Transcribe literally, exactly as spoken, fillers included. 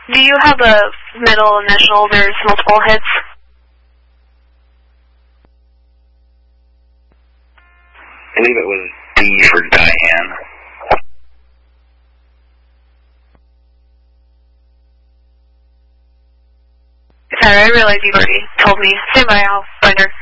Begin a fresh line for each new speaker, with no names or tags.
Do you have a middle initial? There's multiple hits.
I believe it was D for Diane.
Sorry, I realize you've already told me. Stand by, I'll find her.